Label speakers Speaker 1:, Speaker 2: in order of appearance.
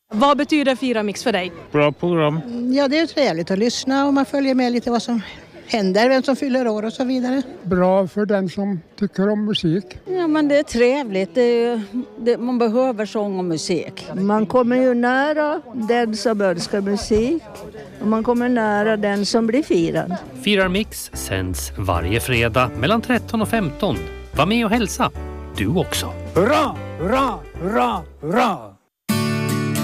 Speaker 1: Vad betyder Fira Mix för dig?
Speaker 2: Bra program.
Speaker 3: Ja, det är trevligt att lyssna och man följer med lite vad som händer, vem som fyller år och så vidare.
Speaker 4: Bra för den som tycker om musik.
Speaker 5: Ja, men det är trevligt. Man behöver sång och musik. Man kommer ju nära den som önskar musik och man kommer nära den som blir firad.
Speaker 6: Firar Mix sänds varje fredag mellan 13 och 15. Var med och hälsa. Du också.
Speaker 7: Hurra, hurra, hurra, hurra!